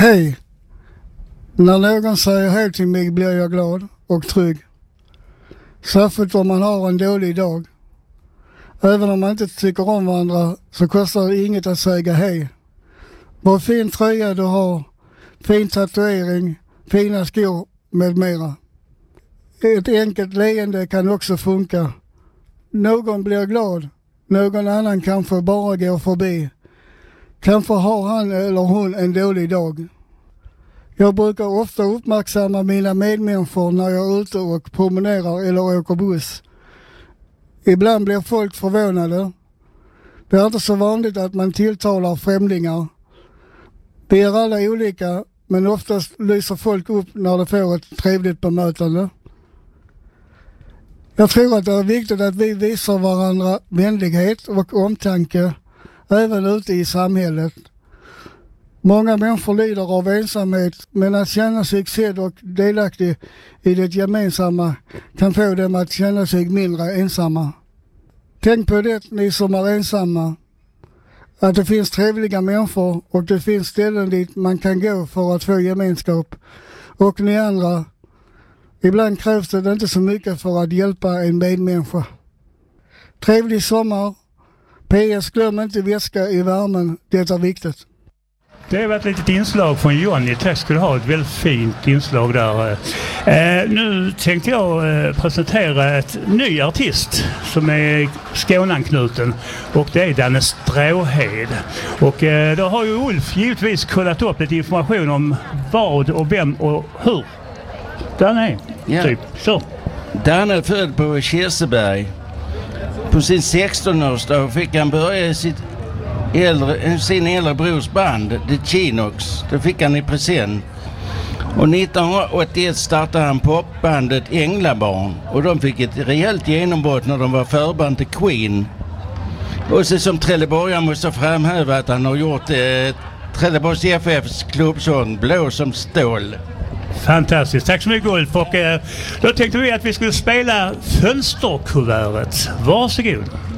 Hej! När någon säger hej till mig blir jag glad och trygg. Särskilt om man har en dålig dag. Även om man inte tycker om varandra så kostar det inget att säga hej. Vad fin tröja du har, fin tatuering, fina skor med mera. Ett enkelt leende kan också funka. Någon blir glad, någon annan kanske bara går förbi. Kanske har han eller hon en dålig dag. Jag brukar ofta uppmärksamma mina medmänniskor när jag är ute och promenerar eller åker buss. Ibland blir folk förvånade. Det är inte så vanligt att man tilltalar främlingar. Vi är alla olika, men oftast lyser folk upp när de får ett trevligt bemötande. Jag tror att det är viktigt att vi visar varandra vänlighet och omtanke även ute i samhället. Många människor lider av ensamhet, men att känna sig sedd och delaktig i det gemensamma kan få dem att känna sig mindre ensamma. Tänk på det, ni som är ensamma, att det finns trevliga människor och det finns ställen dit man kan gå för att få gemenskap. Och ni andra, ibland krävs det inte så mycket för att hjälpa en medmänniska. Trevlig sommar. PS, glöm inte väska i värmen, det är viktigt. Det har varit ett litet inslag från Johnny. Tack ska du ha, ett väldigt fint inslag där. Nu tänkte jag presentera ett ny artist som är Skåneanknuten, och det är Danne Stråhed. Och då har ju Ulf givetvis kollat upp lite information om vad och vem och hur Danne är. Ja. Typ. Så. Danne är född på Kirseberg. På sin 16-årsdag fick han börja sin äldre brors band, The Chinox. Det fick han i present. Och 1981 startade han popbandet Änglabarn. Och de fick ett rejält genombrott när de var förband till Queen. Och så som Trelleborgare måste framhäva att han har gjort Trelleborgs FFs klubbsång Blå som stål. Fantastiskt, tack så mycket Ulf. Och då tänkte vi att vi skulle spela Fönsterkuvertet. Varsågod.